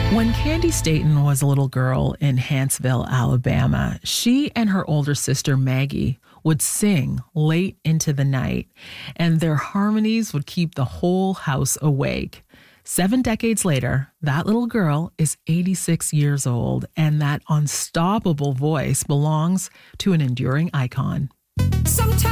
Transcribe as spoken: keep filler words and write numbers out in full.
When Candy Staton was a little girl in Huntsville, Alabama, she and her older sister Maggie would sing late into the night, and their harmonies would keep the whole house awake. Seven decades later, that little girl is eighty-six years old, and that unstoppable voice belongs to an enduring icon. Sometimes